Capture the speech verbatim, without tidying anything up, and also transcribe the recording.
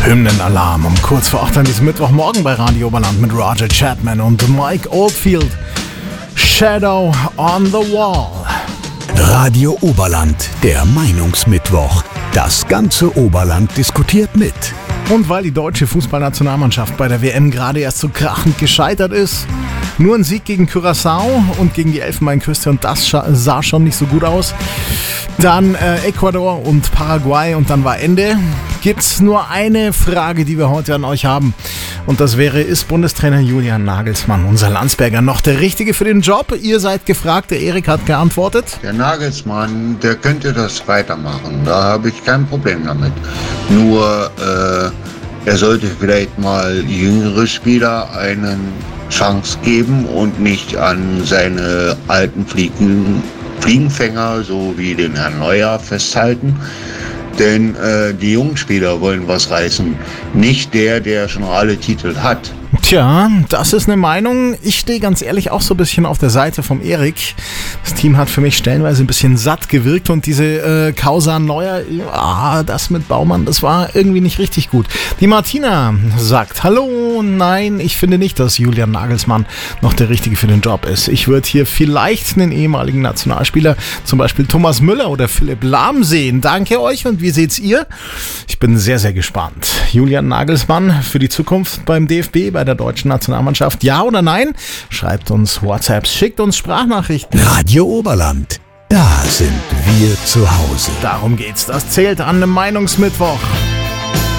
Hymnenalarm um kurz vor acht an diesem Mittwochmorgen bei Radio Oberland mit Roger Chapman und Mike Oldfield. Shadow on the Wall. Radio Oberland, der Meinungsmittwoch. Das ganze Oberland diskutiert mit. Und weil die deutsche Fußballnationalmannschaft bei der W M gerade erst so krachend gescheitert ist, nur ein Sieg gegen Curaçao und gegen die Elfenbeinküste und das sah schon nicht so gut aus. Dann äh, Ecuador und Paraguay und dann war Ende. Gibt's nur eine Frage, die wir heute an euch haben. Und das wäre, ist Bundestrainer Julian Nagelsmann, unser Landsberger, noch der Richtige für den Job? Ihr seid gefragt, der Erik hat geantwortet. Der Nagelsmann, der könnte das weitermachen, da habe ich kein Problem damit. Nur, äh, er sollte vielleicht mal jüngere Spieler eine Chance geben und nicht an seine alten Fliegen, Fliegenfänger, so wie den Herrn Neuer, festhalten. Denn äh, die jungen Spieler wollen was reißen, nicht der, der schon alle Titel hat. Tja, das ist eine Meinung. Ich stehe ganz ehrlich auch so ein bisschen auf der Seite vom Erik. Das Team hat für mich stellenweise ein bisschen satt gewirkt und diese äh, Causa Neuer, ah, das mit Baumann, das war irgendwie nicht richtig gut. Die Martina sagt, hallo, nein, ich finde nicht, dass Julian Nagelsmann noch der Richtige für den Job ist. Ich würde hier vielleicht einen ehemaligen Nationalspieler, zum Beispiel Thomas Müller oder Philipp Lahm sehen. Danke euch und wie seht's ihr? Ich bin sehr, sehr gespannt. Julian Nagelsmann für die Zukunft beim D F B, bei der deutschen Nationalmannschaft, ja oder nein? Schreibt uns WhatsApps, schickt uns Sprachnachrichten. Radio Oberland, da sind wir zu Hause. Darum geht's, das zählt an einem Meinungsmittwoch.